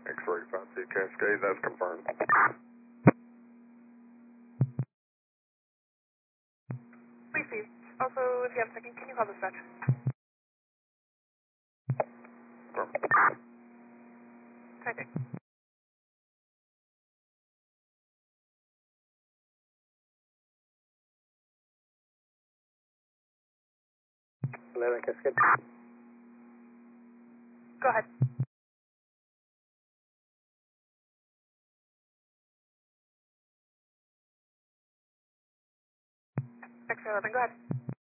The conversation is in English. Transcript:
X-ray 52 Cascade, that's confirmed. Please, Steve. Also, if you have a second, can you call dispatch? Confirmed. Okay. 11 Cascade. Go ahead. X-ray 11, go ahead.